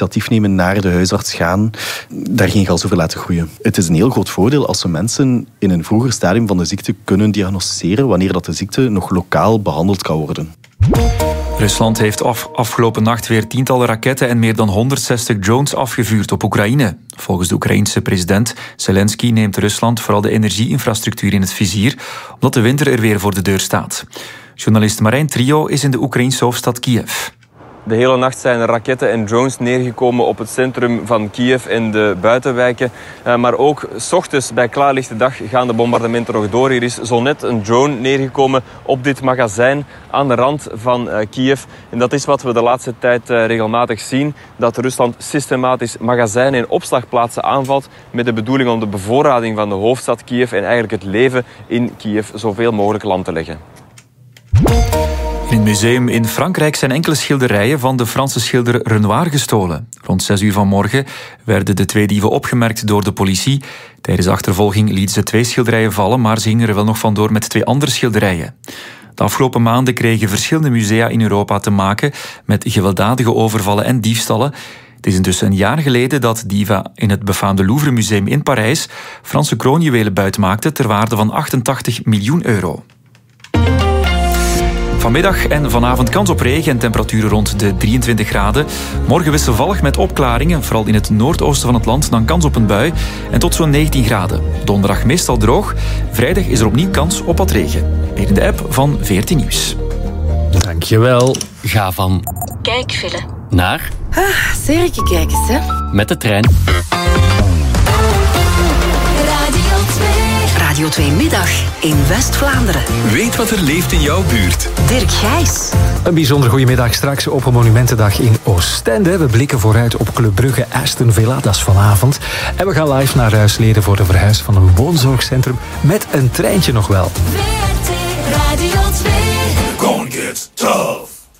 initiatief nemen, naar de huisarts gaan, daar geen gas over laten groeien. Het is een heel groot voordeel als we mensen in een vroeger stadium van de ziekte kunnen diagnosticeren wanneer dat de ziekte nog lokaal behandeld kan worden. Rusland heeft afgelopen nacht weer tientallen raketten en meer dan 160 drones afgevuurd op Oekraïne. Volgens de Oekraïense president Zelensky neemt Rusland vooral de energieinfrastructuur in het vizier, omdat de winter er weer voor de deur staat. Journalist Marijn Trio is in de Oekraïense hoofdstad Kiev. De hele nacht zijn er raketten en drones neergekomen op het centrum van Kiev en de buitenwijken. Maar ook 's ochtends bij klaarlichte dag gaan de bombardementen nog door. Hier is zo net een drone neergekomen op dit magazijn aan de rand van Kiev. En dat is wat we de laatste tijd regelmatig zien. Dat Rusland systematisch magazijnen en opslagplaatsen aanvalt met de bedoeling om de bevoorrading van de hoofdstad Kiev en eigenlijk het leven in Kiev zoveel mogelijk lam te leggen. In een museum in Frankrijk zijn enkele schilderijen van de Franse schilder Renoir gestolen. Rond 6 uur vanmorgen werden de 2 dieven opgemerkt door de politie. Tijdens de achtervolging lieten ze 2 schilderijen vallen, maar ze gingen er wel nog vandoor met 2 andere schilderijen. De afgelopen maanden kregen verschillende musea in Europa te maken met gewelddadige overvallen en diefstallen. Het is intussen een jaar geleden dat dieven in het befaamde Louvre Museum in Parijs Franse kroonjuwelen buitmaakten ter waarde van 88 miljoen euro. Vanmiddag en vanavond kans op regen en temperaturen rond de 23 graden. Morgen wisselvallig met opklaringen, vooral in het noordoosten van het land, dan kans op een bui en tot zo'n 19 graden. Donderdag meestal droog. Vrijdag is er opnieuw kans op wat regen. Meer in de app van 14 Nieuws. Dankjewel. Ga van kijkfile naar serie kijken, hè? met de trein. Radio 2 Middag in West-Vlaanderen. Weet wat er leeft in jouw buurt. Dirk Gijs. Een bijzonder goedemiddag straks op een Monumentendag in Oostende. We blikken vooruit op Club Brugge Aston Villa, dat is vanavond. En we gaan live naar Ruisleden voor de verhuis van een woonzorgcentrum met een treintje nog wel.